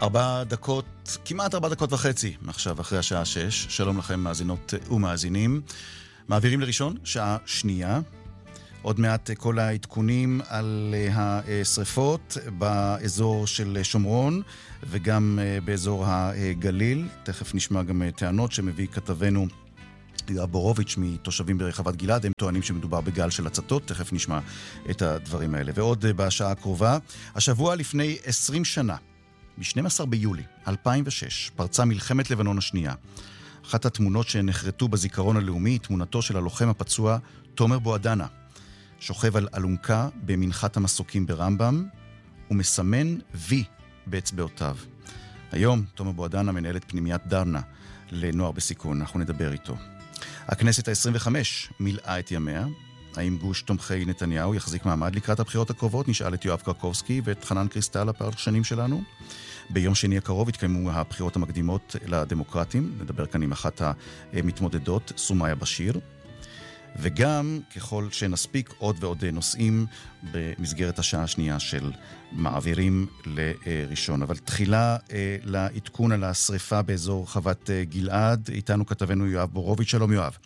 כמעט 4 דקות וחצי עכשיו אחרי השעה 6. שלום לכם מאזינות ומאזינים. מעבירים לראשון, שעה שנייה. עוד מעט כל העדכונים על השריפות באזור של שומרון וגם באזור הגליל. תכף נשמע גם טענות שמביא כתבנו יואב בורוביץ' מתושבים ברחבת גלעד. הם טוענים שמדובר בגל של הצתות. תכף נשמע את הדברים האלה. ועוד בשעה הקרובה, השבוע לפני 20 שנה, ב-12 ביולי 2006, פרצה מלחמת לבנון השנייה. אחת התמונות שנחרטו בזיכרון הלאומי, תמונתו של הלוחם הפצוע תומר בועדנה, שוכב על אלונקה במנחת המסוקים ברמב"ם, ומסמן וי באצבעותיו. היום תומר בועדנה מנהל את פנימיית דרנה לנוער בסיכון. אנחנו נדבר איתו. הכנסת ה-25 מילאה את ימיה. האם גוש תומכי נתניהו יחזיק מעמד לקראת הבחירות הקרובות? נשאל את יואב קרקובסקי ואת חנן קריסטל, הפרשנים שלנו. ביום שני הקרוב התקיימו הבחירות המקדימות לדמוקרטים. נדבר כאן עם אחת המתמודדות, סומיה בשיר. וגם, ככל שנספיק, עוד ועוד נושאים במסגרת השעה השנייה של מעבירים לראשון. אבל תחילה לעדכון על השריפה באזור חוות גלעד. איתנו כתבנו יואב בורוביץ'. שלום יואב.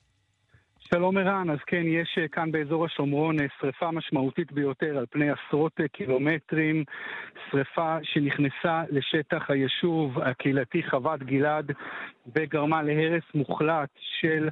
שלום ערן. אז כן, יש כאן באזור השומרון שריפה משמעותית ביותר על פני עשרות קילומטרים, שריפה שנכנסה לשטח היישוב הקהילתי חוות גלעד וגרמה להרס מוחלט של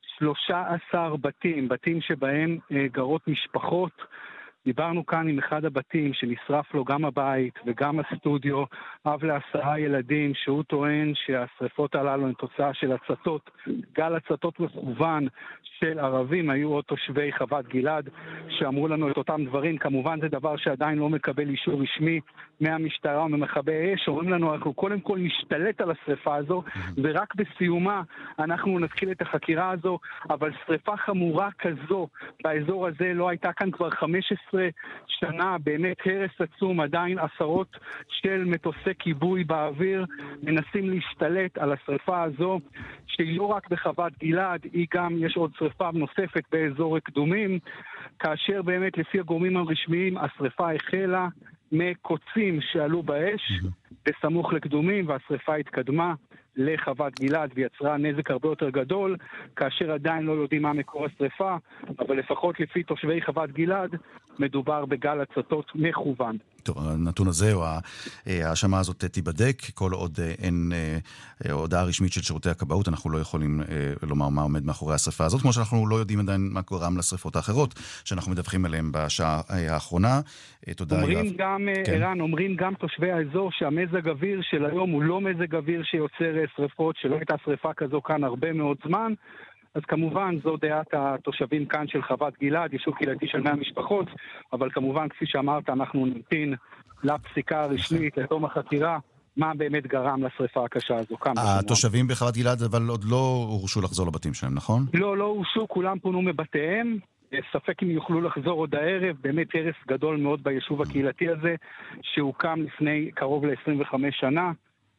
13 בתים שבהם גרות משפחות. דיברנו כאן עם אחד הבתים שנשרף לו גם הבית וגם הסטודיו, אב ל10 ילדים, שהוא טוען שהשריפות הללו הן תוצאה של הצתות, גל הצתות מכוון של ערבים. היו עוד תושבי חוות גלעד שאמרו לנו את אותם דברים. כמובן זה דבר שעדיין לא מקבל אישור רשמי מהמשטרה או ממכבי אש. אומרים לנו, אנחנו קודם כל נשתלט על השריפה הזו, ורק בסיומה אנחנו נתחיל את החקירה הזו. אבל שריפה חמורה כזו באזור הזה לא הייתה כאן כבר 15 שנה. באמת הרס עצום. עדיין עשרות של מטוסי כיבוי באוויר מנסים להשתלט על השריפה הזו, שהיא לא רק בחוות גלעד, היא גם, יש עוד שריפה נוספת באזור קדומים, כאשר באמת לפי הגורמים הרשמיים השריפה החלה מקוצים שעלו באש בסמוך לקדומים, והשריפה התקדמה לחוות גלעד ויצרה נזק הרבה יותר גדול, כאשר עדיין לא יודעים מה מקור השריפה, אבל לפחות לפי תושבי חוות גלעד מדובר בגל הצתות מכוון. טוב, הנתון הזה או ההאשמה הזאת תיבדק. כל עוד אין הודעה רשמית של שירותי הכבאות, אנחנו לא יכולים לומר מה עומד מאחורי השריפה הזאת, כמו שאנחנו לא יודעים עדיין מה גרם לשריפות האחרות שאנחנו מדווחים עליהן בשעה האחרונה. תודה יואב. אומרים גם, ערן, אומרים גם תושבי האזור שהמזג אוויר של היום הוא לא מזג אוויר שיוצר שריפות, שלא הייתה שריפה כזו כאן הרבה מאוד זמן. אז כמובן זו דעת התושבים כאן של חוות גלעד, יישוב קהילתי של 100 משפחות, אבל כמובן כפי שאמרת אנחנו נמתין לפסיקה הרשמית, לתום החקירה, מה באמת גרם לשריפה הקשה הזו כאן. התושבים בחוות גלעד אבל עוד לא הורשו לחזור לבתים שלהם, נכון? לא הורשו, כולם פונו מבתיהם. ספק אם יוכלו לחזור עוד הערב. באמת הרס גדול מאוד ביישוב הקהילתי הזה, שהוקם לפני קרוב ל-25 שנה.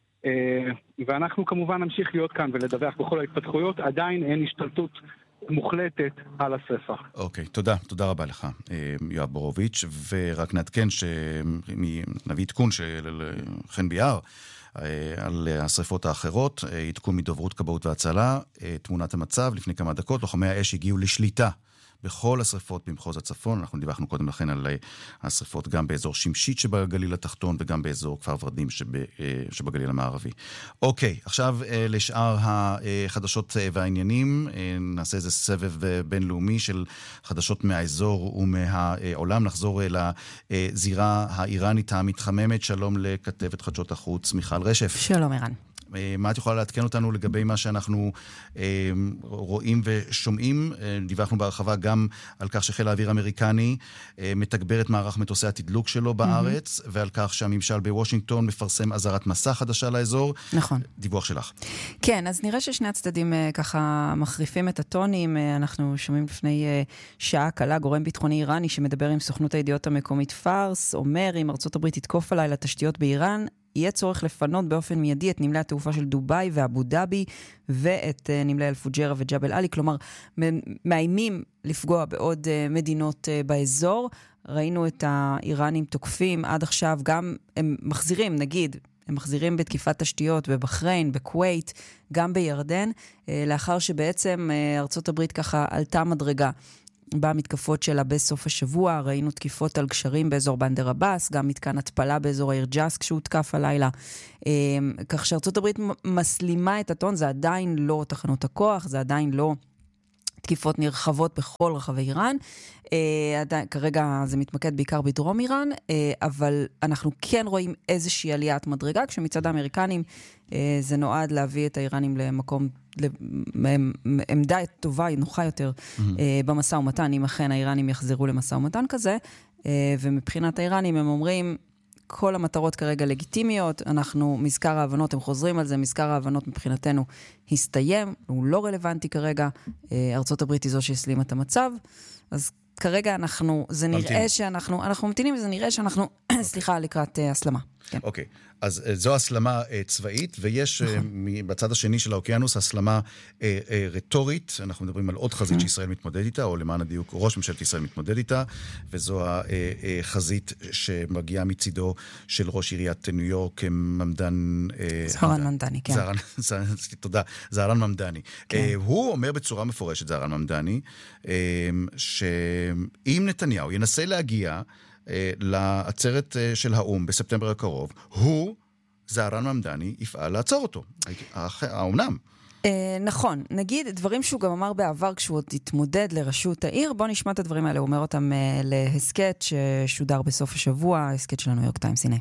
ואנחנו כמובן נמשיך להיות כאן ולדווח בכל ההתפתחויות. עדיין אין השתלטות מוחלטת על השריפה. אוקיי, תודה רבה לך יואב בורוביץ'. ורק נעדכן שנביא עדכון של חן ביאר על השריפות האחרות, עדכון מדוברות כבאות והצלה, תמונת המצב לפני כמה דקות. לוחמי האש הגיעו לשליטה בכל השריפות במחוז הצפון. אנחנו דיווחנו קודם לכן על השריפות גם באזור שמשית שבגליל התחתון וגם באזור כפר ורדים שבגליל המערבי. אוקיי, עכשיו לשאר החדשות והעניינים. נעשה איזה סבב בינלאומי של חדשות מהאזור ומהעולם. נחזור לזירה האיראנית המתחממת. שלום לכתבת חדשות החוץ מיכל רשף. שלום ערן. מה את יכולה לעדכן אותנו לגבי מה שאנחנו רואים ושומעים? דיווחנו בהרחבה גם על כך שחיל האוויר האמריקני מתגבר את מערך מטוסי התדלוק שלו בארץ, ועל כך שהממשל בוושינגטון מפרסם אזהרת מסע חדשה לאזור. נכון. דיווח שלך. כן, אז נראה ששני הצדדים ככה מחריפים את הטונים. אנחנו שומעים לפני שעה קלה גורם ביטחוני איראני שמדבר עם סוכנות הידיעות המקומית פארס, אומר אם ארצות הברית תתקוף עליי לתשתיות באיראן, יהיה צורך לפנות באופן מיידי את נמלי התעופה של דוביי ואבו דאבי ואת נמלי אל-פוג'רה וג'בל עלי, כלומר מאיימים לפגוע בעוד מדינות באזור. ראינו את האיראנים תוקפים עד עכשיו, גם הם מחזירים נגיד הם מחזירים בתקיפת תשתיות בבחריין, בכווית, גם בירדן, לאחר שבעצם ארצות הברית ככה עלתה מדרגה במתקפות שלה בסוף השבוע. ראינו תקיפות על גשרים באזור בנדר אבאס, גם מתקן התפלה באזור העיר ג'אס כשהותקף הלילה. כך שארצות הברית מסלימה את הטון, זה עדיין לא תחנות הכוח, זה עדיין לא תקיפות נרחבות בכל רחבי איראן. כרגע זה מתמקד בעיקר בדרום איראן, אבל אנחנו כן רואים איזושהי עליית מדרגה, כשמצד האמריקנים זה נועד להביא את האיראנים למקום, לעמדה טובה, נוחה יותר במשא ומתן, אם אכן האיראנים יחזרו למשא ומתן כזה, ומבחינת האיראנים הם אומרים, כל המטרות כרגע לגיטימיות, אנחנו, מזכר ההבנות, הם חוזרים על זה, מזכר ההבנות מבחינתנו הסתיים, הוא לא רלוונטי כרגע, ארצות הברית היא זו שהסלימה את המצב, אז כרגע זה נראה שאנחנו ממתינים, וזה נראה שאנחנו, סליחה, לקראת הסלמה. אוקיי, אז זו הסלמה צבאית, ויש בצד השני של האוקיינוס הסלמה רטורית, אנחנו מדברים על עוד חזית שישראל מתמודד איתה, או למען הדיוק ראש ממשלת ישראל מתמודד איתה, וזו החזית שמגיעה מצידו של ראש עיריית ניו יורק, ממדן... זהרן ממדני, כן. תודה, זהרן ממדני. הוא אומר בצורה מפורשת, זהרן ממדני, שאם נתניהו ינסה להגיע לעצרת של האום בספטמבר הקרוב, הוא, זהרן ממדני, יפעל לעצור אותו. האומנם? נכון. נגיד דברים שהוא גם אמר בעבר כשהוא עוד התמודד לראשות העיר, בוא נשמע את הדברים האלה. הוא אומר אותם להסקט ששודר בסוף השבוע, ההסקט של הניו יורק טיימס. הנה.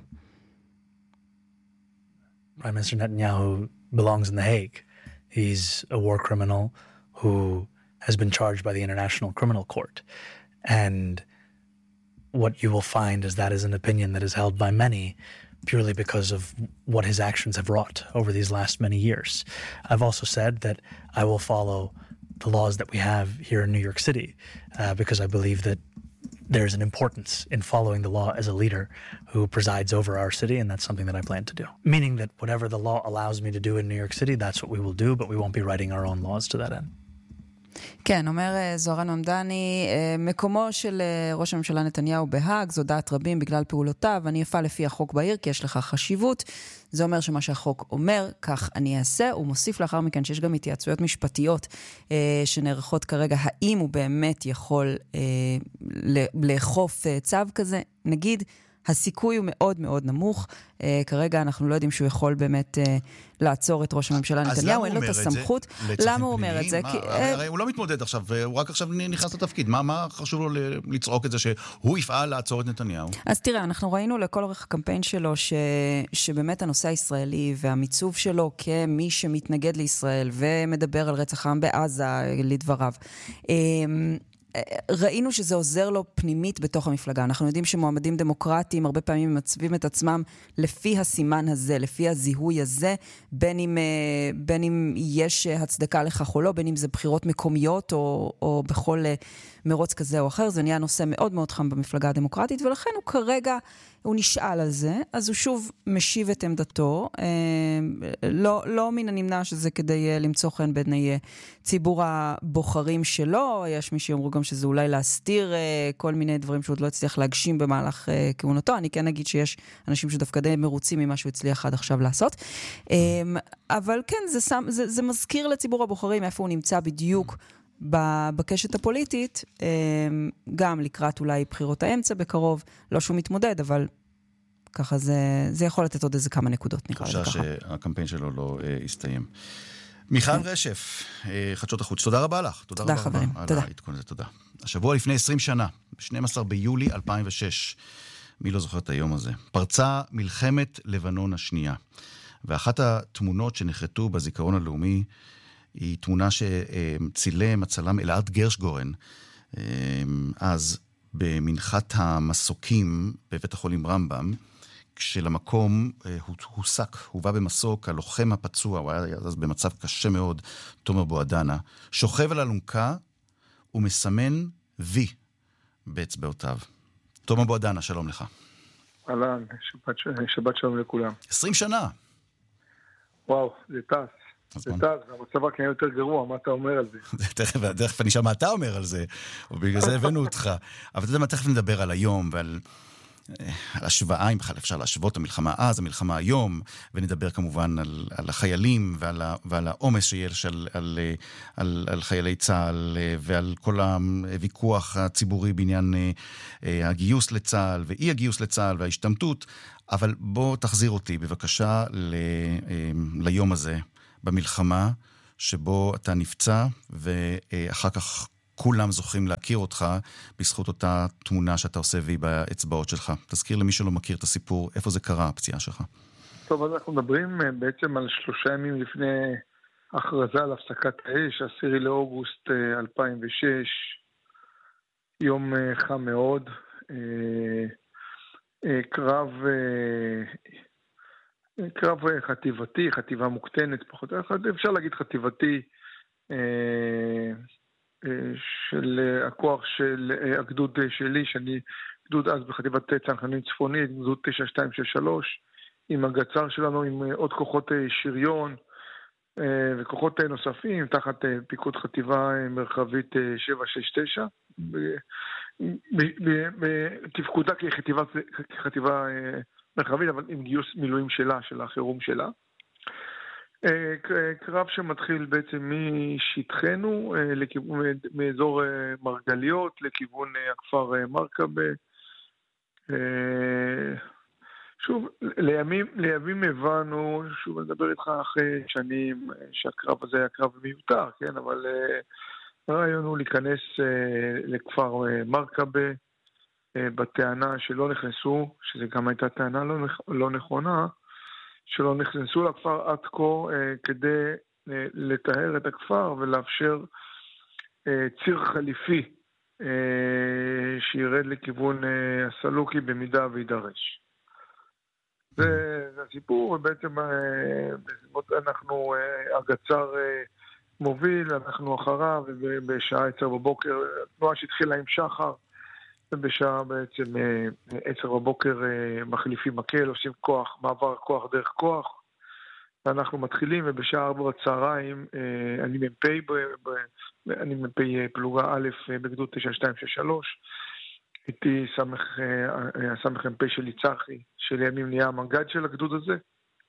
Prime Minister Netanyahu belongs in The Hague. He's a war criminal who has been charged by the International Criminal Court. And what you will find is that is an opinion that is held by many purely because of what his actions have wrought over these last many years. I've also said that I will follow the laws that we have here in New York City because I believe that there's an importance in following the law as a leader who presides over our city, and that's something that I plan to do. Meaning that whatever the law allows me to do in New York City, that's what we will do, but we won't be writing our own laws to that end. כן, אומר זהרן ממדני, מקומו של ראש הממשלה נתניהו בהאג, זו דעת רבים בגלל פעולותיו, אני אפעל לפי החוק בעיר כי יש לך חשיבות. זה אומר שמה שהחוק אומר, כך אני אעשה. הוא מוסיף לאחר מכן שיש גם התייעצויות משפטיות שנערכות כרגע, האם הוא באמת יכול לאכוף צו כזה. נגיד, הסיכוי הוא מאוד מאוד נמוך. כרגע אנחנו לא יודעים שהוא יכול באמת לעצור את ראש הממשלה נתניהו, אין לו את הסמכות. למה הוא אומר את זה? הרי הוא לא מתמודד עכשיו, והוא רק עכשיו נכנס לתפקיד. מה חשוב לו לצעוק את זה שהוא יפעל לעצור את נתניהו? אז תראה, אנחנו ראינו לכל אורך הקמפיין שלו שבאמת הנושא הישראלי והמיצוב שלו כמי שמתנגד לישראל ומדבר על רצח העם בעזה לדבריו. ראינו שזה עוזר לו פנימית בתוך המפלגה. אנחנו יודעים שמועמדים דמוקרטיים הרבה פעמים מצביעים את עצמם לפי הסימן הזה, לפי הזיהוי הזה, בין אם יש הצדקה לכך או לא, בין אם זה בחירות מקומיות או בכל מרוץ כזה או אחר. זה נהיה נושא מאוד מאוד חם במפלגה הדמוקרטית, ולכן הוא כרגע, הוא נשאל על זה, אז הוא שוב משיב את עמדתו, לא מן הנמנע שזה כדי למצוא חן בעיני ציבור הבוחרים שלו, יש מי שאומרו גם שזה אולי להסתיר כל מיני דברים שהוא עוד לא הצליח להגשים במהלך כהונתו, אני כן אגיד שיש אנשים שדווקא די מרוצים ממה שהוא הצליח עד עכשיו לעשות, אבל כן, זה מזכיר לציבור הבוחרים איפה הוא נמצא בדיוק בקשת הפוליטית, גם לקראת אולי בחירות האמצע בקרוב, לא שהוא מתמודד, אבל ככה זה יכול לתת עוד איזה כמה נקודות, נקרא לזה ככה. חושב שהקמפיין שלו לא הסתיים. מיכל רשף, חדשות החוץ, תודה רבה לך. תודה חברים, תודה. תודה. השבוע לפני 20 שנה, ב-12 ביולי 2006, מי לא זוכר את היום הזה, פרצה מלחמת לבנון השנייה. ואחת התמונות שנחרטו בזיכרון הלאומי, היא תמונה שצילם הצלם אלעד גרשגורן, אז במנחת המסוקים בבית החולים רמב"ם, כשלמקום הובא במסוק, הלוחם הפצוע, הוא היה אז במצב קשה מאוד, תומר בועדנה, שוכב על אלונקה ומסמן וי באצבעותיו. תומר בועדנה, שלום לך. אהלן, שבת שלום לכולם. 20 שנה. וואו, זה טס. זה טס, והמצב רק נהיה יותר גרוע, מה אתה אומר על זה? תכף אני אשאל מה אתה אומר על זה, ובגלל זה הבאנו אותך. אבל אתה יודע מה, תכף נדבר על היום ועל על השוואה, אם בכלל אפשר להשוות את המלחמה אז, המלחמה היום, ונדבר כמובן על החיילים ועל העומס שיש על חיילי צה"ל, ועל כל הוויכוח הציבורי בעניין הגיוס לצה"ל, ואי הגיוס לצה"ל וההשתמטות, אבל בוא תחזיר אותי בבקשה ליום הזה במלחמה, שבו אתה נפצע, ואחר כך כולם זוכים להכיר אותך בזכות אותה תמונה שאתה עושה והיא באצבעות שלך. תזכיר למי שלא מכיר את הסיפור, איפה זה קרה, הפציעה שלך. טוב, אז אנחנו מדברים בעצם על 3 ימים לפני הכרזה על הפסקת האש, 10 לאוגוסט 2006, יום חם מאוד, קרב חטיבתי, חטיבה מוקטנת, פחות, אפשר להגיד חטיבתי, של הכוח של הגדוד שלי, שאני גדוד אז בחטיבת צנחנים צפונית, גדוד 9263, עם הגצר שלנו, עם עוד כוחות שריון וכוחות נוספים, תחת פיקוד חטיבה מרחבית 769, בתפקודה כחטיבה מרחבית, אבל עם גיוס מילואים שלה, של החירום שלה. קרב שמתחיל בעצם משטחנו, מאזור מרגליות, לכיוון הכפר מרקבה. שוב, לימים הבנו, שוב אני מדבר איתך אחרי שנים, שהקרב הזה היה קרב מיותר, כן? אבל הרעיון הוא להיכנס לכפר מרקבה, בטענה שלא נכנסו, שזה גם הייתה טענה לא נכונה, שלא נכנסו לכפר עד כה כדי לטהר את הכפר ולאפשר ציר חליפי שירד לכיוון הסלוקי במידה וידרש. זה הסיפור, ובעצם אנחנו, הגצר מוביל, אנחנו אחריו, ובשעה 10 בבוקר, תנועה שהתחילה עם שחר, ובשעה בעצם 10 בבוקר מחליפים מקל, עושים כוח, מעבר כוח דרך כוח, ואנחנו מתחילים, ובשעה 4 בצהריים, אני מ"פ פלוגה א' בגדוד 9263, איתי הסמ"פ שלי צחי, שלימים נהיה המג"ד של הגדוד הזה.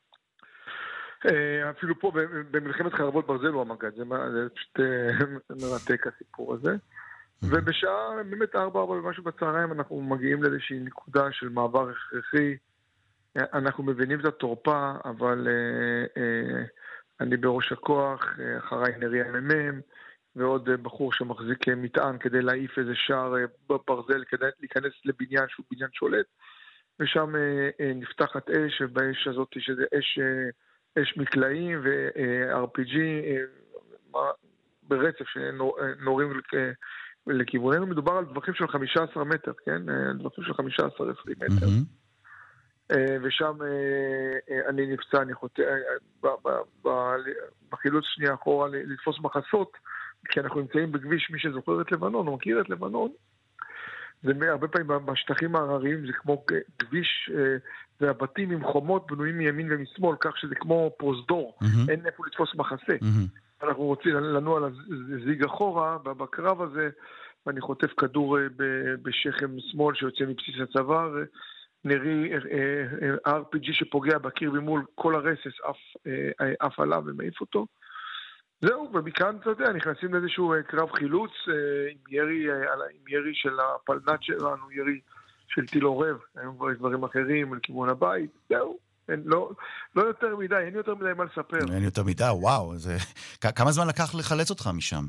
אפילו פה במלחמת חרבות ברזל הוא המג"ד, זה פשוט מרתק הסיפור הזה. ובשעה באמת 4 ומשהו בצהריים אנחנו מגיעים לאיזושהי נקודה של מעבר הכרחי. אנחנו מבינים את התורפה, אבל אני בראש הכוח, אחריי נרי המ"מ, ועוד בחור שמחזיק מטען כדי להעיף איזה שער ברזל, כדי להיכנס לבניין שהוא בניין שולט, ושם נפתחת אש, ובאש הזאת שזה אש מקלעים ו-RPG ברצף שנורים לכיווננו. מדובר על טווחים של 15 מטר, כן? טווחים של 15-20 מטר. ושם אני נפצע, אני חוטא, בחילוץ שנייה אחורה לתפוס מחסות, כי אנחנו נמצאים בכביש, מי שזוכר את לבנון, או מכיר את לבנון, זה הרבה פעמים בשטחים הערריים, זה כמו כביש, והבתים עם חומות בנויים מימין ומשמאל, כך שזה כמו פרוזדור, אין איפה לתפוס מחסה. אנחנו רוצים לנוע על הזיג אחורה, בקרב הזה, ואני חוטף כדור בשכם שמאל שיוצא מבסיס הצבא, נרי RPG שפוגע בקיר ממול, כל הרסס אף עליו ומעיף אותו. זהו, ומכאן, אתה יודע, נכנסים לאיזשהו קרב חילוץ עם ירי של הפלנט שלנו, ירי של טיל עורב, היום כבר יש דברים אחרים לכיוון הבית, זהו. לא יותר מדי, אין יותר מדי מה לספר. אין יותר מדי, וואו. כמה זמן לקח לחלץ אותך משם?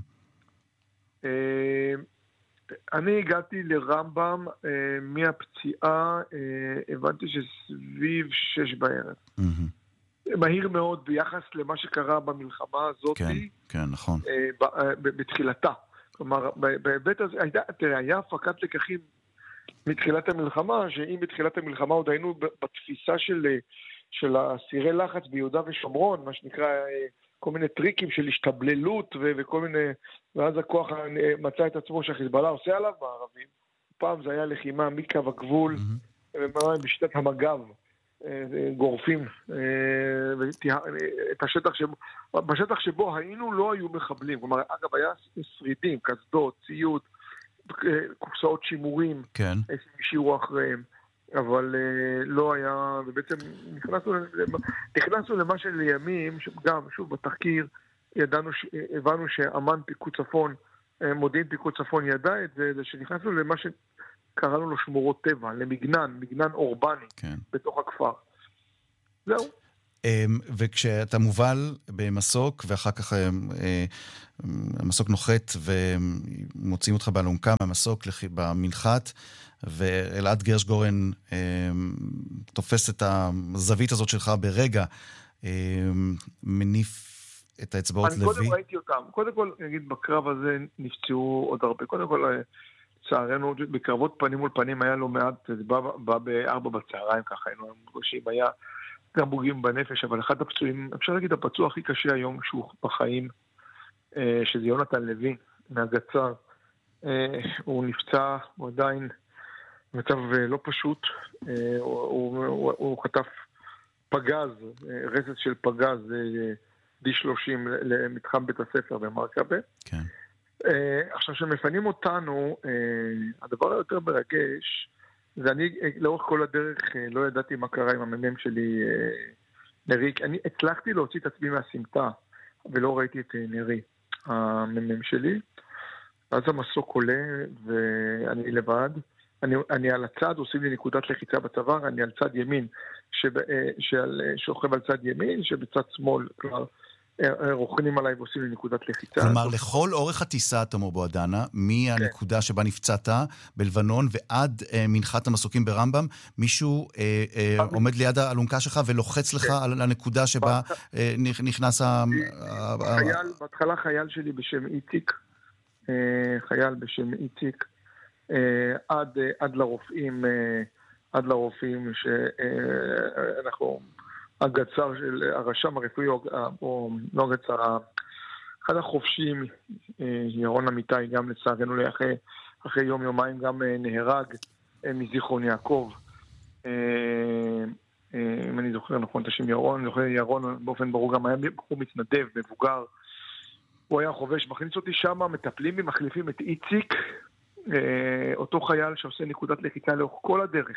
אני הגעתי לרמב"ם מהפציעה, הבנתי שסביב 6 בערב. מהיר מאוד ביחס למה שקרה במלחמה הזאת. כן, כן, נכון. בתחילתה. כלומר, בהיבט הזה, היה הפקת לקחים מתחילת המלחמה, שאם בתחילת המלחמה עוד היינו בתפיסה של הסירי לחץ ביהודה ושומרון, מה שנקרא כל מיני טריקים של השתבללות וכל מיני, ואז הכוח מצא את עצמו שהחיזבאללה עושה עליו בערבים. פעם זה היה לחימה מקו הגבול, בשיטת המג"ב, גורפים, את בשטח שבו היינו לא היו מחבלים. כלומר, אגב, היה שרידים, קסדות, ציוד, קופסאות שימורים, השאירו אחריהם. אבל לא היה, ובעצם נכנסנו למה של ימים, גם, שוב, בתחקיר, הבנו שאמן פיקוד צפון, מודיעין פיקוד צפון ידע את זה, שנכנסנו למה שקראנו לו שמורות טבע, מגנן אורבני, כן. בתוך הכפר. זהו. וכשאתה מובל במסוק, ואחר כך המסוק נוחת ומוצאים אותך באלונקה מהמסוק במנחת, ואלעד גרשגורן תופס את הזווית הזאת שלך ברגע, מניף את האצבעות לוי. אני קודם ראיתי אותם. קודם כל, נגיד, בקרב הזה נפצעו עוד הרבה. קודם כל, צערנו, בקרבות פנים מול פנים היה לא מעט, זה בא ב4 בצהריים, ככה היינו מגושים, היה גם בוגעים בנפש, אבל אחד הפצועים, אפשר להגיד, הפצוע הכי קשה היום שהוא בחיים, שזה יונתן לוי, מהגצר. הוא נפצע, הוא עדיין מצב לא פשוט, הוא חטף פגז, רסס של פגז, D30 למתחם בית הספר במרקבה. כן. עכשיו שמפנים אותנו, הדבר היותר מרגש, זה אני לאורך כל הדרך לא ידעתי מה קרה עם הממם שלי, נרי. אני הצלחתי להוציא את עצמי מהסמטה, ולא ראיתי את נרי, הממם שלי. אז המסוק עולה, ואני לבד. אני על הצד, עושים לי נקודת לחיצה בצוואר, אני על צד ימין, שוכב על צד ימין, שבצד שמאל, כלומר, רוכנים עליי ועושים לי נקודת לחיצה. כלומר, לכל אורך הטיסה, תומר בועדנה, מהנקודה שבה נפצעת בלבנון ועד מנחת המסוקים ברמב"ם, מישהו עומד ליד האלונקה שלך ולוחץ לך על הנקודה שבה נכנס בהתחלה חייל שלי בשם איציק, עד לרופאים שאנחנו, הגצר של הרשם הרפואי, או לא הגצר, אחד החופשים, ירון אמיתי, גם לצערנו אחרי יום-יומיים גם נהרג מזיכרון יעקב. אם אני זוכר נכון את השם ירון, ירון באופן ברור גם היה בחור מתנדב, מבוגר. הוא היה חובש, מכניס אותי שם, מטפלים בי, מחליפים את איציק, אותו חייל שעושה נקודת לחיצה לאורך כל הדרך.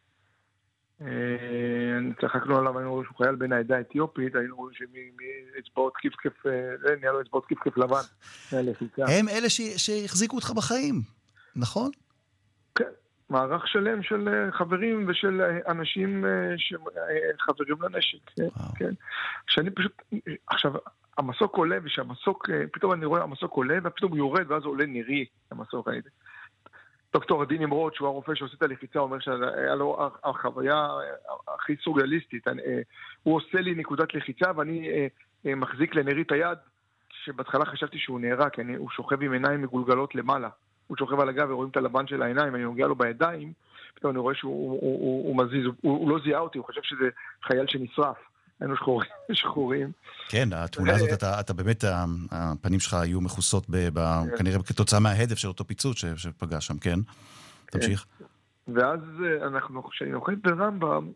צחקנו עליו, היינו רואים שהוא חייל בין העדה האתיופית, היינו רואים שמאצבעות כיף, נהיה לו אצבעות כיף לבן. הם אלה שהחזיקו אותך בחיים, נכון? כן, מערך שלם של חברים ושל אנשים שחברים לנשק. כן. שאני פשוט, עכשיו, המסוק עולה, ושהמסוק, פתאום אני רואה המסוק עולה, ופתאום הוא יורד, ואז עולה נרי, המסוק הזה. דוקטור עדין נמרוד, שהוא הרופא שעושה את הלחיצה, אומר שהיה לו החוויה הכי סוריאליסטית. הוא עושה לי נקודת לחיצה, ואני מחזיק לנרי את היד, שבהתחלה חשבתי שהוא נהרג, כי הוא שוכב עם עיניים מגולגלות למעלה. הוא שוכב על הגב ורואים את הלבן של העיניים, אני נוגע לו בידיים, פתאום אני רואה שהוא מזיז, הוא לא זיהה אותי, הוא חושב שזה חייל שנשרף. היינו שחורים. כן, התמונה הזאת, אתה באמת, הפנים שלך היו מכוסות, כנראה כתוצאה מההדף של אותו פיצוץ שפגע שם, כן? תמשיך. ואז כשאני נוחת ברמב"ם,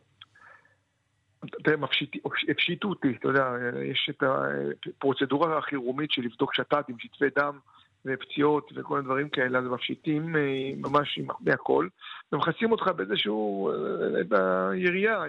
הפשיטו אותי, אתה יודע, יש את הפרוצדורה החירומית של לבדוק שתת עם שטפי דם ופציעות וכל הדברים כאלה, אז מפשיטים ממש מהכל, ומכסים אותך באיזשהו, בירייה,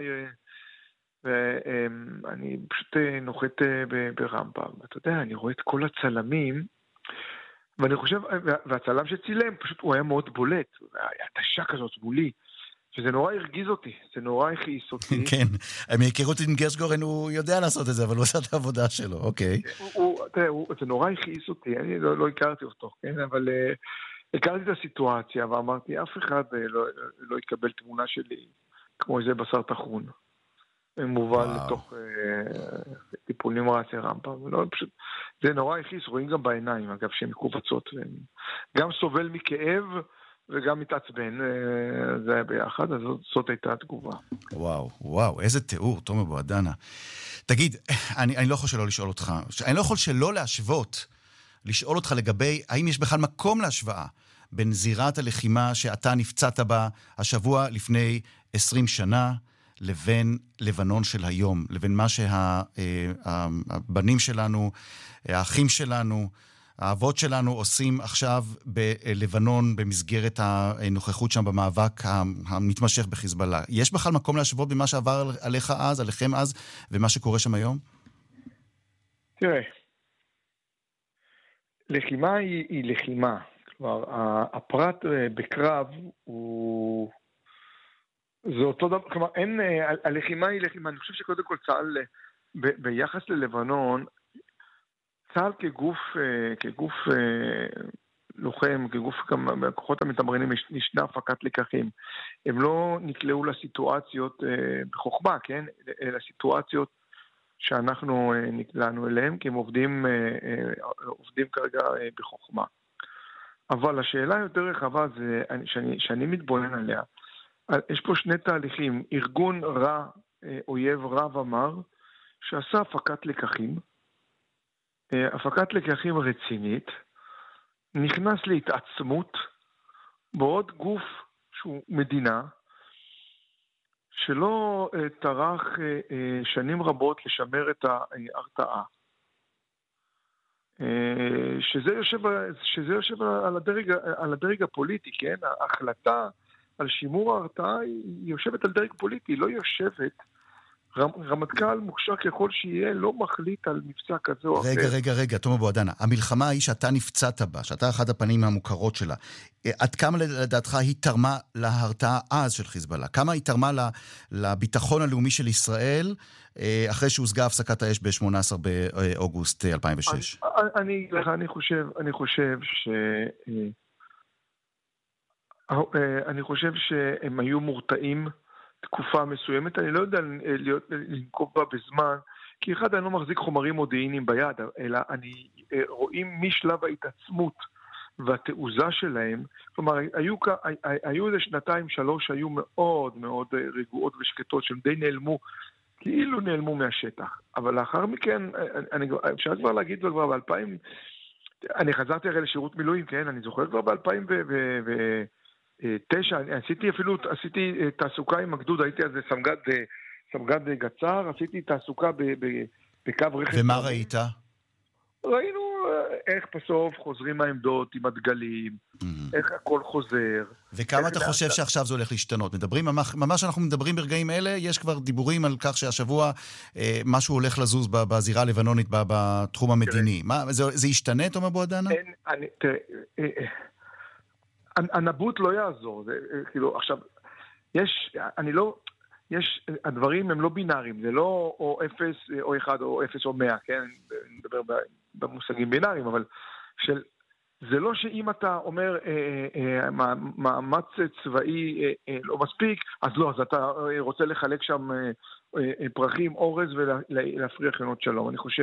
ואני פשוט נוחת ברמב"ם, ואתה יודע, אני רואה את כל הצלמים, ואני חושב, והצלם שצילם, פשוט הוא היה מאוד בולט, היה תשה כזאת מולי, שזה נורא הרגיז אותי, זה נורא הכעיס אותי. כן, מהיכרות עם גרשגורן הוא יודע לעשות את זה, אבל הוא עושה את העבודה שלו, אוקיי. זה נורא הכעיס אותי, אני לא הכרתי אותו, כן, אבל הכרתי את הסיטואציה, ואמרתי, אף אחד לא יקבל תמונה שלי, כמו איזה בשר טחון. מובל לתוך טיפול נמרץ רמב"ם. זה נורא הכעיס, רואים גם בעיניים, אגב, שהן מקובצות. גם סובל מכאב וגם מתעצבן, זה היה ביחד, אז זאת הייתה התגובה. וואו, איזה תיאור, תומר בועדנה. תגיד, אני לא יכול שלא לשאול אותך, אני לא יכול שלא להשוות, לשאול אותך לגבי, האם יש בכלל מקום להשוואה בין זירת הלחימה שאתה נפצעת בה השבוע לפני 20 שנה, לבין לבנון של היום, לבין מה שהבנים שלנו, האחים שלנו, האבות שלנו עושים עכשיו בלבנון במסגרת הנוכחות שם במאבק המתמשך בחיזבאללה. יש בכלל מקום להשוות במה שעבר עליך אז, עליכם אז, ומה שקורה שם היום? תראה, לחימה היא לחימה. כלומר, הפרט בקרב הוא... זה אותו דבר, כלומר, הלחימה היא לחימה. אני חושב שקודם כל צה"ל, ביחס ללבנון, צה"ל כגוף לוחם, כגוף הכוחות המתמרנים, ישנה הפקת לקחים. הם לא נקלעו לסיטואציות בחוכמה, כן? לסיטואציות שאנחנו נקלענו אליהם, כי הם עובדים כרגע בחוכמה. אבל השאלה היותר רחבה זה, שאני מתבונן עליה, יש פה שני תהליכים, ארגון רע, אויב רע ומר, שעשה הפקת לקחים, הפקת לקחים רצינית, נכנס להתעצמות, בעוד גוף שהוא מדינה, שלא טרח שנים רבות לשמר את ההרתעה. שזה יושב על הדרג הפוליטי, כן? ההחלטה על שימור ההרתעה היא יושבת על דרג פוליטי, לא יושבת. רמטכ"ל מוכשר ככל שיהיה לא מחליט על מבצע כזה או אחר. רגע, תומר בועדנה, המלחמה היא שאתה נפצעת בה, שאתה אחד הפנים המוכרות שלה. עד כמה לדעתך היא תרמה להרתעה אז של חיזבאללה? כמה היא תרמה לביטחון הלאומי של ישראל אחרי שהושגה הפסקת האש ב-18 באוגוסט 2006? אני חושב שהם היו מורתעים תקופה מסוימת, אני לא יודע לנקוב בה בזמן, כי אחד אני לא מחזיק חומרים מודיעיניים ביד, אלא רואים משלב ההתעצמות והתעוזה שלהם, כלומר, היו איזה 2-3 שהיו מאוד מאוד רגועות ושקטות, שהם די נעלמו, כאילו נעלמו מהשטח, אבל לאחר מכן, אפשר כבר להגיד כבר ב-2000, אני חזרתי הרי לשירות מילואים, כן, אני זוכר כבר ב-2009, עשיתי תעסוקה עם הגדוד, הייתי אז סמג"ד גצר, עשיתי תעסוקה בקו רכב. ומה ראית? ראינו איך בסוף חוזרים מהעמדות עם הדגלים, איך הכל חוזר. וכמה אתה חושב שעכשיו זה הולך להשתנות? ממש אנחנו מדברים ברגעים אלה, יש כבר דיבורים על כך שהשבוע משהו הולך לזוז בזירה הלבנונית בתחום המדיני. זה ישתנה, תומר בועדנה? הנבוט לא יעזור, כאילו, עכשיו, הדברים הם לא בינאריים, זה לא או 0 או 1 או 0 או 100, כן? אני מדבר במושגים בינאריים, אבל זה לא שאם אתה אומר מאמץ צבאי לא מספיק, אז לא, אז אתה רוצה לחלק שם פרחים, אורז ולהפריח חנות שלום. אני חושב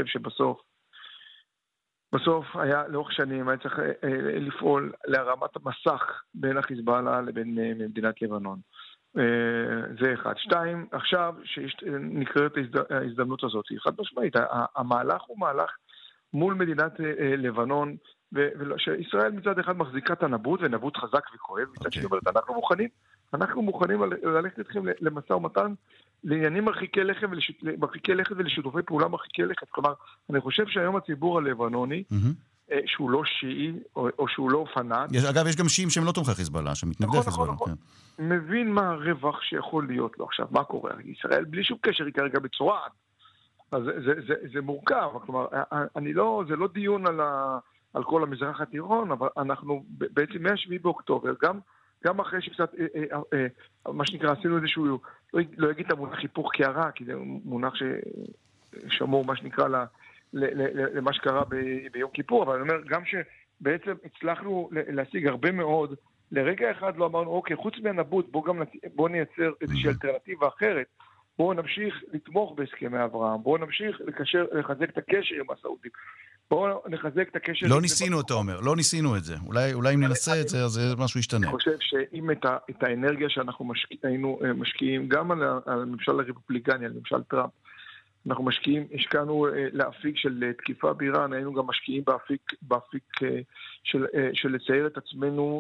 בסוף היה לאורך שנים, היה צריך לפעול להרמת המסך בין החיזבאללה לבין מדינת לבנון. זה אחד. 2, עכשיו שנקראת ההזדמנות הזאת, חד משמעית, המהלך הוא מהלך מול מדינת לבנון, שישראל מצד אחד מחזיקה את הנבוט, ונבוט חזק וכואב, מצד שני אומרת, אנחנו מוכנים ללכת איתכם למשא ומתן, לעניינים מרחיקי לכת ולשיתופי פעולה מרחיקי לכת. כלומר, אני חושב שהיום הציבור הלבנוני, שהוא לא שיעי, או שהוא לא פנאט. אגב, יש גם שיעים שהם לא תומכי חיזבאללה, שמתנגדי חיזבאללה. מבין מה הרווח שיכול להיות לו. עכשיו, מה קורה? ישראל בלי שום קשר היא כרגע בצורה. אז זה מורכב. כלומר, זה לא דיון על כל המזרח התיכון, אבל אנחנו בעצם מה-7 באוקטובר, גם אחרי שקצת, מה שנקרא, עשינו איזשהו, לא אגיד את המונח היפוך קערה, כי זה מונח ששמור, מה שנקרא, למה שקרה ביום כיפור, אבל אני אומר, גם שבעצם הצלחנו להשיג הרבה מאוד, לרגע אחד לא אמרנו, אוקיי, חוץ מהנבוט, בוא נייצר איזושהי אלטרנטיבה אחרת, בואו נמשיך לתמוך בהסכמי אברהם, בואו נמשיך לחזק את הקשר עם הסעודים, בואו נחזק את הקשר... לא ניסינו, אתה אומר, לא ניסינו את זה. אולי אם ננסה את זה, אז משהו ישתנה. אני חושב שאם את האנרגיה שאנחנו היינו משקיעים, גם על הממשל הרפובליקני, על ממשל טראמפ, אנחנו השקענו לאפיק של תקיפה באיראן, היינו גם משקיעים באפיק של לצייר את עצמנו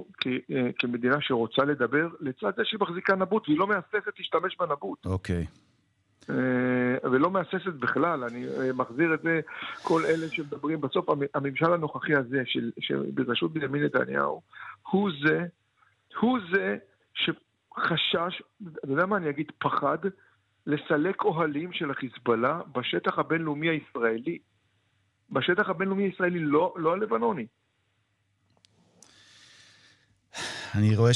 כמדינה שרוצה לדבר, לצד זה שהיא מחזיקה נבוט, והיא לא מהססת להשתמש בנבוט. אוקיי. ולא מהססת בכלל. אני מחזיר את זה, כל אלה שמדברים בסוף, הממשל הנוכחי הזה, שבראשות בנימין נתניהו, הוא זה שחשש, אתה יודע מה אני אגיד, פחד, לסלק אוהלים של החיזבאללה בשטח הבינלאומי הישראלי. בשטח הבינלאומי הישראלי, לא הלבנוני. אני רואה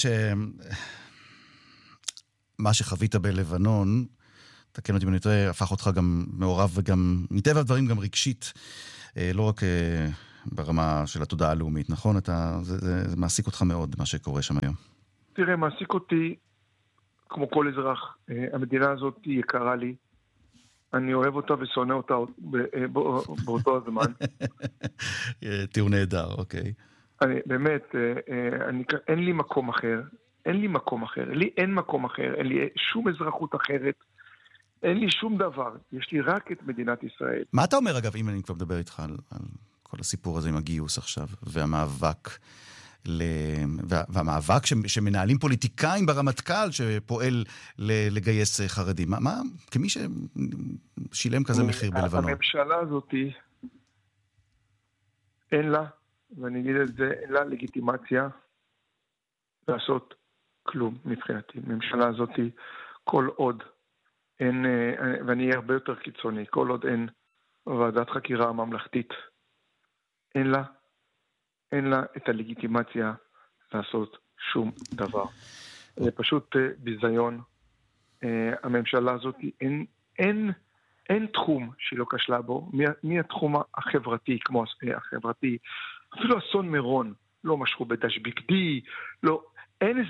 מה שחווית בלבנון, תקן אותי אם אני טועה, הפך אותך גם מעורב וגם, מטבע הדברים גם רגשית, לא רק ברמה של התודעה הלאומית, נכון? זה מעסיק אותך מאוד, מה שקורה שם היום. תראה, מעסיק אותי, כמו כל אזרח, המדינה הזאת היא יקרה לי, אני אוהב אותה ושונא אותה באותו הזמן. תיאור נהדר, אוקיי. באמת, אין לי מקום אחר, לי אין מקום אחר, אין לי שום אזרחות אחרת, אין לי שום דבר, יש לי רק את מדינת ישראל. מה אתה אומר, אגב, אם אני כבר מדבר איתך על כל הסיפור הזה עם הגיוס עכשיו, והמאבק, והמאבק שמנהלים פוליטיקאים ברמטכ"ל שפועל לגייס חרדים? מה, כמי ששילם כזה מחיר בלבנון? הממשלה הזאת אין לה, ואני אגיד את זה, אין לה לגיטימציה לעשות כלום מבחינתי. הממשלה הזאת, כל עוד אין, ואני אהיה הרבה יותר קיצוני, כל עוד אין ועדת חקירה ממלכתית, אין לה את הלגיטימציה לעשות שום דבר. זה פשוט ביזיון. הממשלה הזאת, אין תחום שהיא לא כשלה בו, מהתחום החברתי, כמו החברתי, אפילו אסון מירון, לא משכו בדשביקדי, לא, אין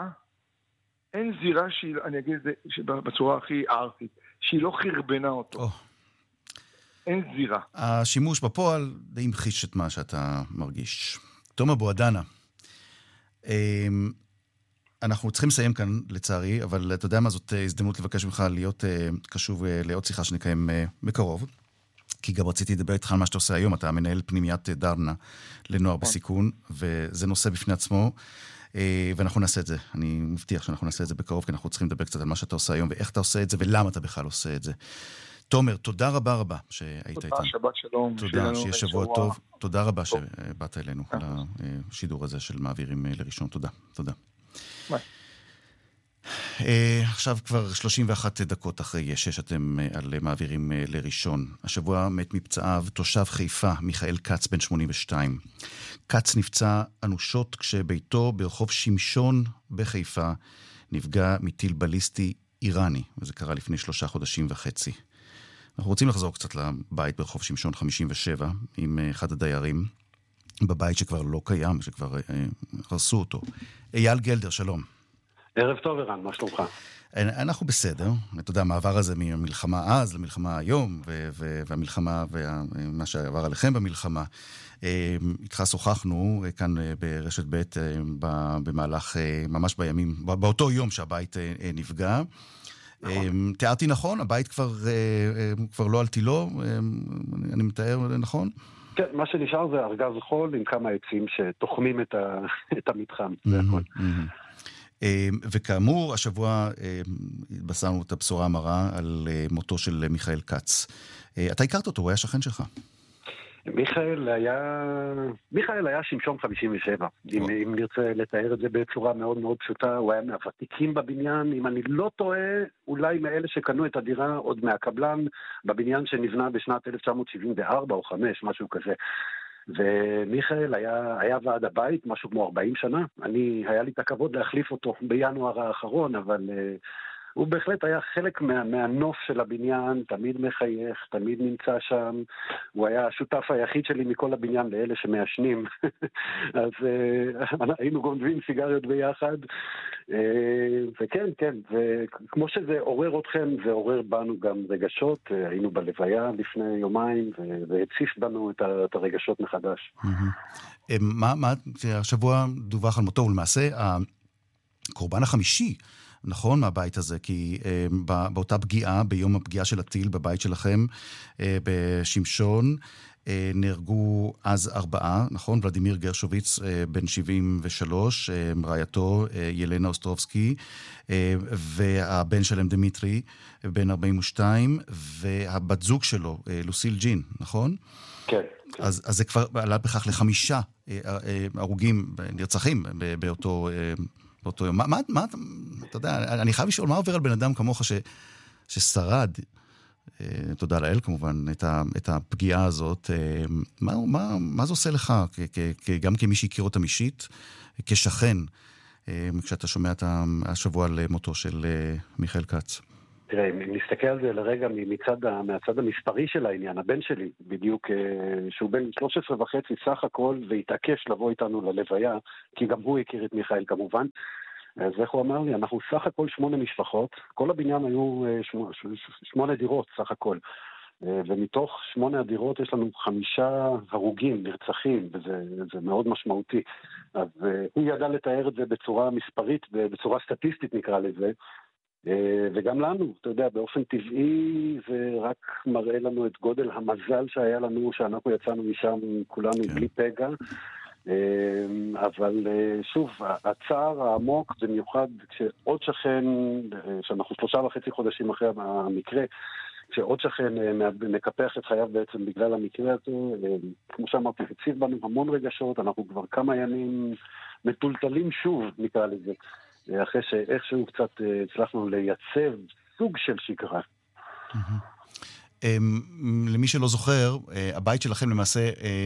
זירה שהיא, אני אגיד את זה בצורה הכי ארצית, שהיא לא חרבנה אותו. אין זירה. השימוש בפועל די המחיש את מה שאתה מרגיש. תומר בועדנה, אנחנו צריכים לסיים כאן לצערי, אבל אתה יודע מה, זאת הזדמנות לבקש ממך להיות קשוב לעוד שיחה שנקיים בקרוב, כי גם רציתי לדבר איתך על מה שאתה עושה היום, אתה מנהל פנימיית דרנה לנוער בסיכון, וזה נושא בפני עצמו, ואנחנו נעשה את זה. אני מבטיח שאנחנו נעשה את זה בקרוב, כי אנחנו צריכים לדבר קצת על מה שאתה עושה היום, ואיך אתה עושה את זה, ולמה אתה בכלל עושה את זה. תומר, תודה רבה שהיית איתנו. תודה, שבת שלום. תודה, שיהיה שבוע טוב. תודה רבה שבאת אלינו על השידור הזה של מעבירים לראשון. תודה. עכשיו כבר 31 דקות אחרי 6 אתם על מעבירים לראשון. השבוע מת מפצעיו תושב חיפה, מיכאל קץ, בן 82. קץ נפצע אנושות כשביתו ברחוב שמשון בחיפה נפגע מטיל בליסטי איראני, וזה קרה לפני 3.5 חודשים. אנחנו רוצים לחזור קצת לבית ברחוב שמשון 57 עם אחד הדיירים בבית שכבר לא קיים, שכבר הרסו אותו. אייל גלדר, שלום. ערב טוב, ערן, מה שלומך? אנחנו בסדר. אתה יודע, המעבר הזה ממלחמה אז למלחמה היום, והמלחמה ומה שעבר עליכם במלחמה. איתך שוחחנו כאן ברשת ב' במהלך, ממש בימים, באותו יום שהבית נפגע. תיארתי נכון? הבית כבר לא על תילו? אני מתאר נכון? כן, מה שנשאר זה ארגז חול עם כמה עצים שתוחמים את המתחם, זה הכל. וכאמור, השבוע התבשרנו את הבשורה המרה על מותו של מיכאל קץ. אתה הכרת אותו, הוא היה שכן שלך. מיכאל היה שמשון 57, אם נרצה לתאר את זה בצורה מאוד מאוד פשוטה, הוא היה מהוותיקים בבניין, אם אני לא טועה, אולי מאלה שקנו את הדירה עוד מהקבלן, בבניין שנבנה בשנת 1974 או 5, משהו כזה. ומיכאל היה ועד הבית, משהו כמו 40 שנה, היה לי את הכבוד להחליף אותו בינואר האחרון, אבל הוא בהחלט היה חלק מהנוף של הבניין, תמיד מחייך, תמיד נמצא שם, הוא היה השותף היחיד שלי מכל הבניין לאלה שמעשנים, אז היינו גונבים סיגריות ביחד, וכן, וכמו שזה עורר אתכם, זה עורר בנו גם רגשות, היינו בלוויה לפני יומיים, והציף בנו את הרגשות מחדש. מה, השבוע דווח על מותו, ולמעשה הקורבן החמישי, נכון, מהבית הזה, כי באותה פגיעה, ביום הפגיעה של הטיל בבית שלכם, בשמשון, נהרגו אז 4, נכון? ולדימיר גרשוביץ, בן 73, רעייתו ילנה אוסטרובסקי, והבן שלהם דמיטרי, בן 42, והבת זוג שלו, לוסיל ג'ין, נכון? כן. אז זה כבר עלה בכך ל5 הרוגים, נרצחים באותו יום. מה, אתה יודע, אני חייב לשאול, מה עובר על בן אדם כמוך ששרד, תודה לאל כמובן, את הפגיעה הזאת, מה זה עושה לך, גם כמי שהכיר אותם אישית, כשכן, כשאתה שומע השבוע על מותו של מיכאל כץ? תראה, אם נסתכל על זה לרגע מהצד המספרי של העניין, הבן שלי, בדיוק, שהוא בן 13 וחצי סך הכל, והתעקש לבוא איתנו ללוויה, כי גם הוא הכיר את מיכאל כמובן, אז איך הוא אמר לי, אנחנו סך הכל 8 משפחות, כל הבניין היו 8 דירות סך הכל, ומתוך 8 הדירות יש לנו 5 הרוגים, נרצחים, וזה מאוד משמעותי. אז הוא ידע לתאר את זה בצורה מספרית, בצורה סטטיסטית נקרא לזה, וגם לנו, אתה יודע, באופן טבעי זה רק מראה לנו את גודל המזל שהיה לנו, שאנחנו יצאנו משם כולנו בלי פגע, אבל שוב, הצער העמוק, במיוחד כשעוד שכן, שאנחנו 3.5 חודשים אחרי המקרה, כשעוד שכן מקפח את חייו בעצם בגלל המקרה הזה, כמו שאמרתי, הציב בנו המון רגשות, אנחנו כבר כמה ימים מטולטלים שוב, נקרא לזה. אחרי שאיכשהו קצת הצלחנו לייצב סוג של שגרה. למי שלא זוכר, הבית שלכם למעשה,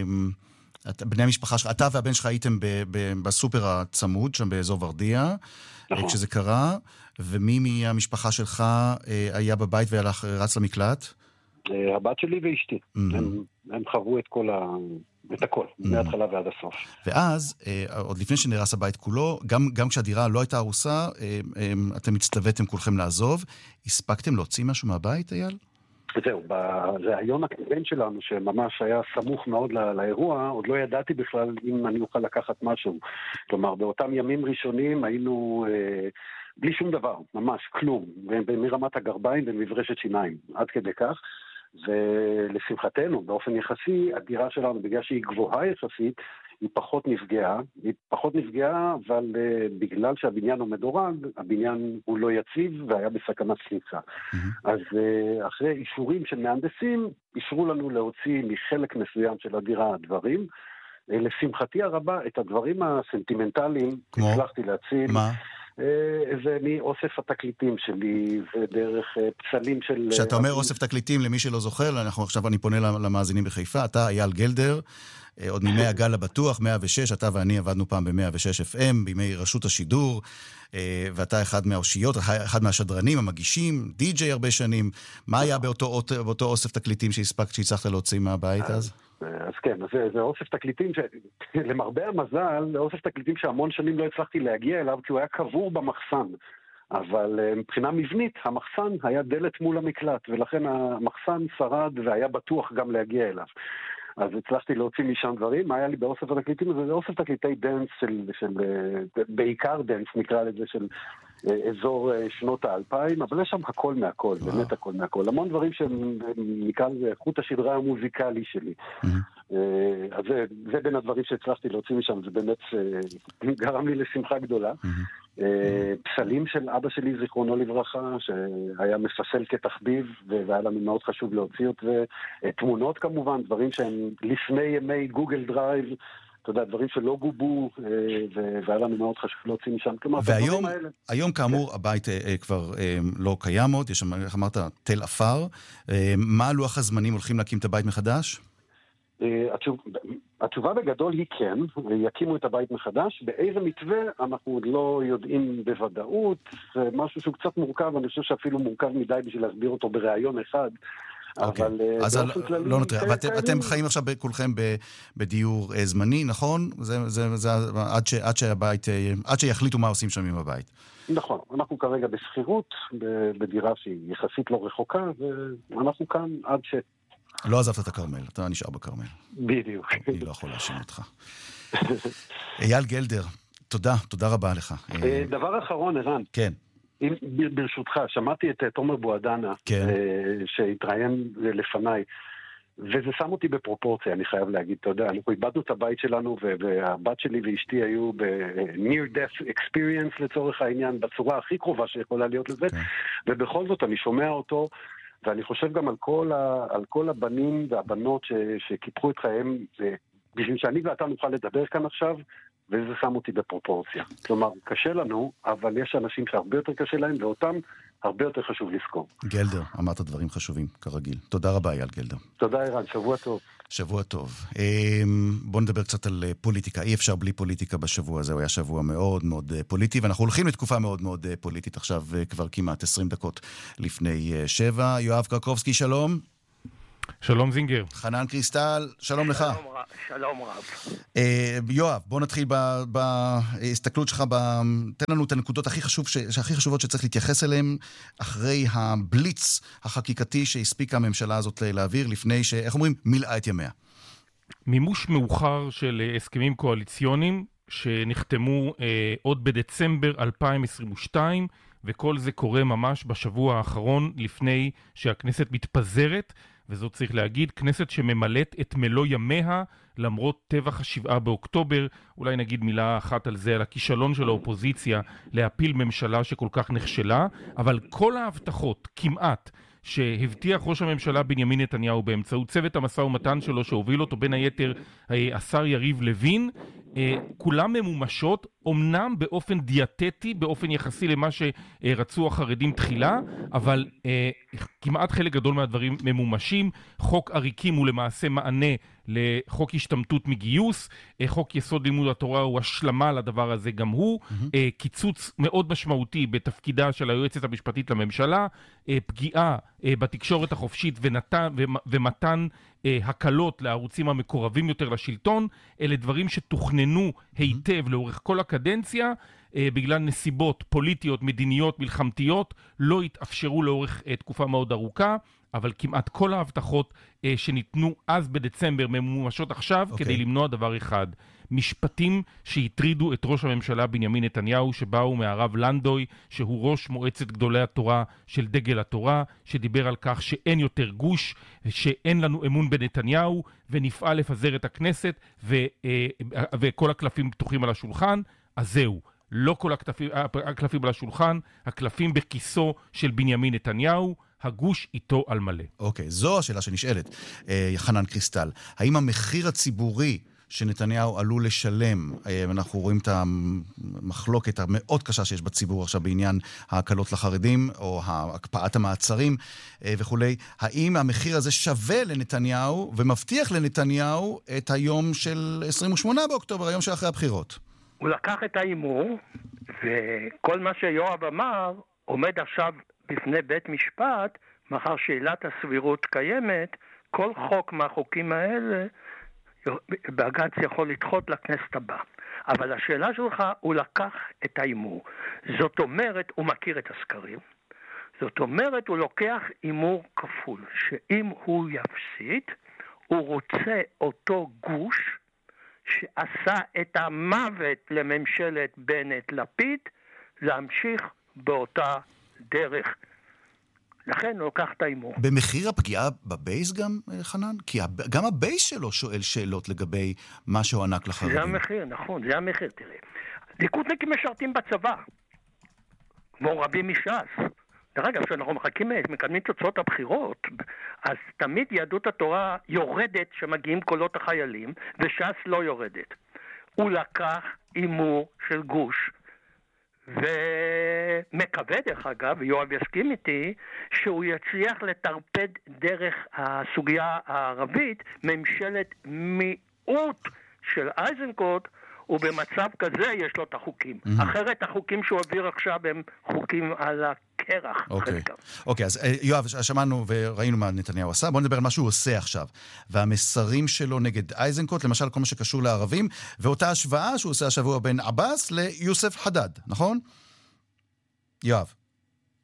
בני המשפחה שלך, אתה והבן שלך הייתם בסופר הצמוד, שם באזור ורדיה, כשזה קרה, ומי מהמשפחה שלך היה בבית רץ למקלט? הבת שלי ואשתי. הם חוו את הכל, מההתחלה ועד הסוף. ואז, עוד לפני שנרס הבית כולו, גם כשהדירה לא הייתה הרוסה, אתם הצטוויתם כולכם לעזוב. הספקתם להוציא משהו מהבית, אייל? זהו, זה היום הקמפיין שלנו, שממש היה סמוך מאוד לאירוע, עוד לא ידעתי בכלל אם אני אוכל לקחת משהו. כלומר, באותם ימים ראשונים היינו בלי שום דבר, ממש כלום, מרמת הגרביים ומברשת שיניים, עד כדי כך. ולשמחתנו, באופן יחסי, הדירה שלנו, בגלל שהיא גבוהה יחסית, היא פחות נפגעה, אבל בגלל שהבניין הוא מדורג, הבניין הוא לא יציב והיה בסכנת סליצה. אז אחרי אישורים של מהנדסים, אישרו לנו להוציא מחלק מסוים של הדירה דברים. לשמחתי הרבה, את הדברים הסנטימנטליים הצלחתי להציל. מה? זה מאוסף התקליטים שלי, ודרך פסלים של... כשאתה אומר אוסף תקליטים, למי שלא זוכר, עכשיו אני פונה למאזינים בחיפה, אתה אייל גלדר, עוד מימי הגל הבטוח, 106, אתה ואני עבדנו פעם ב-106 FM, בימי רשות השידור, ואתה אחד מהאושיות, אחד מהשדרנים, המגישים, די-ג'יי הרבה שנים. מה היה באותו אוסף תקליטים שהצלחת להוציא מהבית אז? אז כן, זה אוסף תקליטים למרבה המזל, זה אוסף תקליטים שהמון שנים לא הצלחתי להגיע אליו, כי הוא היה קבור במחסן. אבל מבחינה מבנית, המחסן היה דלת מול המקלט, ולכן המחסן שרד והיה בטוח גם להגיע אליו. אז הצלחתי להוציא משם דברים. מה היה לי באוסף התקליטים הזה? זה אוסף תקליטי דנס של בעיקר דנס, נקרא לזה, של אזור שנות ה-2000, אבל יש שם הכל מהכל, באמת הכל מהכל. המון דברים שנקרא לזה חוט השדרה המוזיקלי שלי. אז זה בין הדברים שהצלחתי להוציא משם, זה באמת גרם לי לשמחה גדולה. פסלים של אבא שלי, זיכרונו לברכה, שהיה מפסל כתחביב, והיה לנו מאוד חשוב להוציא את זה. תמונות כמובן, דברים שהם לפני ימי גוגל דרייב, אתה יודע, דברים שלא גובו, והיה לנו מאוד חשוב להוציא משם. כלומר, והיום כאמור הבית כבר לא קיים עוד, יש שם, איך אמרת, תל אפר. מה לוח הזמנים הולכים להקים את הבית מחדש? התשובה בגדול היא כן, יקימו את הבית מחדש. באיזה מתווה אנחנו עוד לא יודעים בוודאות, זה משהו שהוא קצת מורכב, אני חושב שאפילו מורכב מדי בשביל להסביר אותו ברעיון אחד. אבל אז לא נותרה, אתם חיים עכשיו כולכם בדיור זמני, נכון? זה עד שיחליטו מה עושים שם עם הבית. נכון, אנחנו כרגע בסחירות, בדירה שהיא יחסית לא רחוקה, ואנחנו כאן עד ש... לא עזבת את הכרמל, אתה נשאר בכרמל. בדיוק. אני לא יכול להאשים אותך. אייל גלדר, תודה רבה לך. דבר אחרון, ערן. כן. ברשותך, שמעתי את תומר בועדנה, כן. שהתראיין לפניי, וזה שם אותי בפרופורציה, אני חייב להגיד, אתה יודע, אנחנו איבדנו את הבית שלנו, והבת שלי ואשתי היו ב-near death experience לצורך העניין, בצורה הכי קרובה שיכולה להיות לזה, ובכל זאת אני שומע אותו, ואני חושב גם על כל הבנים והבנות שקיפחו את חייהם, בשביל שאני ואתה נוכל לדבר כאן עכשיו, וזה שם אותי בפרופורציה. כלומר, קשה לנו, אבל יש אנשים שהרבה יותר קשה להם, ואותם הרבה יותר חשוב לזכור. גלדר, אמרת דברים חשובים, כרגיל. תודה רבה, אייל גלדר. תודה, ערן, שבוע טוב. שבוע טוב. בואו נדבר קצת על פוליטיקה. אי אפשר בלי פוליטיקה בשבוע הזה, הוא היה שבוע מאוד מאוד פוליטי, ואנחנו הולכים לתקופה מאוד מאוד פוליטית עכשיו, כבר כמעט 20 דקות לפני 7. יואב קרקובסקי, שלום. שלום זינגר. חנן קריסטל, שלום לך. שלום רב. יואב, בוא נתחיל בהסתכלות שלך, תן לנו את הנקודות הכי חשובות שצריך להתייחס אליהן, אחרי הבליץ החקיקתי שהספיקה הממשלה הזאת להעביר, לפני איך אומרים, מילאה את ימיה. מימוש מאוחר של הסכמים קואליציוניים, שנחתמו עוד בדצמבר 2022, וכל זה קורה ממש בשבוע האחרון, לפני שהכנסת מתפזרת, וזאת צריך להגיד, כנסת שממלאת את מלוא ימיה, למרות טבח 7 באוקטובר, אולי נגיד מילה אחת על זה, על הכישלון של האופוזיציה, להפיל ממשלה שכל כך נכשלה, אבל כל ההבטחות, כמעט, שהבטיח ראש הממשלה בנימין נתניהו באמצעות צוות המשא ומתן שלו, שהוביל אותו בין היתר השר יריב לוין, כולם ממומשות, אמנם באופן דיאטטי, באופן יחסי למה שרצו החרדים תחילה, אבל כמעט חלק גדול מהדברים ממומשים. חוק עריקים הוא למעשה מענה לחוק השתמטות מגיוס, חוק יסוד לימוד התורה הוא השלמה לדבר הזה גם הוא, קיצוץ מאוד משמעותי בתפקידה של היועצת המשפטית לממשלה, פגיעה בתקשורת החופשית ומתן הקלות לערוצים המקורבים יותר לשלטון. אלה דברים שתוכננו היטב לאורך כל הקדנציה, בגלל נסיבות פוליטיות, מדיניות, מלחמתיות, לא התאפשרו לאורך תקופה מאוד ארוכה, אבל כמעט כל ההבטחות שניתנו אז בדצמבר ממומשות עכשיו, כדי למנוע דבר אחד. משפטים שהטרידו את ראש הממשלה בנימין נתניהו, שבאו מהרב לנדוי, שהוא ראש מועצת גדולי התורה של דגל התורה, שדיבר על כך שאין יותר גוש, שאין לנו אמון בנתניהו, ונפעל לפזר את הכנסת, וכל הקלפים פתוחים על השולחן. אז זהו, לא כל הקלפים על השולחן, הקלפים בכיסו של בנימין נתניהו, הגוש איתו על מלא. אוקיי, זו השאלה שנשאלת, חנן קריסטל. האם המחיר הציבורי שנתניהו עלול לשלם, אנחנו רואים את המחלוקת המאוד קשה שיש בציבור עכשיו בעניין ההקלות לחרדים, או הקפאת המעצרים וכולי, האם המחיר הזה שווה לנתניהו, ומבטיח לנתניהו את היום של 28 באוקטובר, היום שאחרי הבחירות? הוא לקח את האימור, וכל מה שיואב אמר עומד עכשיו בפני בית משפט, מאחר שאלת הסבירות קיימת, כל חוק מהחוקים האלה, בג"ץ יכול לדחות לכנסת הבאה. אבל השאלה שלך, הוא לקח את האימור. זאת אומרת, הוא מכיר את הסקרים. זאת אומרת, הוא לוקח אימור כפול, שאם הוא יפסיד, הוא רוצה אותו גוש שעשה את המוות לממשלת בנט-לפיד, להמשיך באותה דרך. לכן הוא לוקח את האימור. במחיר הפגיעה בבייס גם, חנן? כי גם הבייס שלו שואל שאלות לגבי מה שהוענק לחרדים. זה המחיר, נכון, זה המחיר. תראה, ליכודניקים משרתים בצבא, כמו רבים מש"ס. דרך אגב, כשאנחנו מקדמים תוצאות הבחירות, אז תמיד יהדות התורה יורדת שמגיעים קולות החיילים, וש"ס לא יורדת. הוא לקח אימור של גוש, ומקווה דרך אגב, ויואב יסכים איתי, שהוא יצליח לטרפד דרך הסוגיה הערבית ממשלת מיעוט של איזנקוט, ובמצב כזה יש לו את החוקים. אחרת החוקים שהוא העביר עכשיו הם חוקים על הקרח. אוקיי, אז יואב, שמענו וראינו מה נתניהו עשה, בואו נדבר על מה שהוא עושה עכשיו. והמסרים שלו נגד איזנקוט, למשל כל מה שקשור לערבים, ואותה השוואה שהוא עושה השבוע בין עבאס ליוסף חדד, נכון? יואב.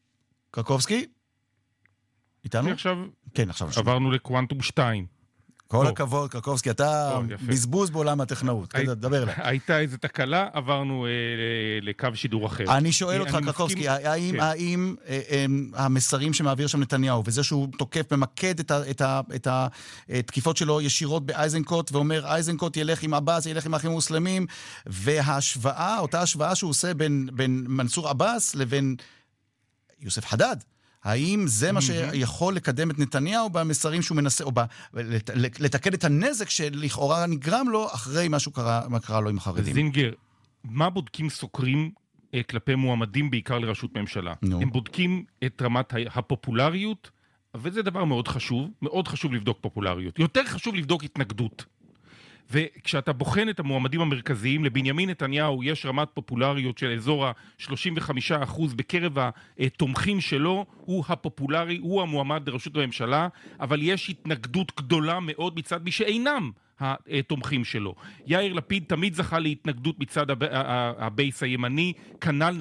קרקובסקי? איתנו? עכשיו, כן, עכשיו. עברנו לקוונטום 2. כל הכבוד, קרקובסקי, אתה בזבוז בעולם הטכנאות. דבר אליי. הייתה איזו תקלה, עברנו לקו שידור אחר. אני שואל אותך, קרקובסקי, האם המסרים שמעביר שם נתניהו, וזה שהוא תוקף, ממקד את התקיפות שלו ישירות באייזנקוט, ואומר, אייזנקוט ילך עם עבאס, ילך עם האחים המוסלמים, וההשוואה, אותה השוואה שהוא עושה בין מנסור עבאס לבין יוסף חדד, האם זה מה שיכול לקדם את נתניהו במסרים שהוא מנסה, או לתקן את הנזק שלכאורה נגרם לו אחרי מה קרה לו עם החרדים? זינגר, מה בודקים סוקרים כלפי מועמדים בעיקר לראשות ממשלה? הם בודקים את רמת הפופולריות, וזה דבר מאוד חשוב לבדוק פופולריות. יותר חשוב לבדוק התנגדות. וכשאתה בוחן את המועמדים המרכזיים, לבנימין נתניהו יש רמת פופולריות של אזור ה-35% בקרב התומכים שלו, הוא הפופולרי, הוא המועמד לראשות הממשלה, אבל יש התנגדות גדולה מאוד מצד מי שאינם התומכים שלו. יאיר לפיד תמיד זכה להתנגדות מצד הבייס הימני, כנ"ל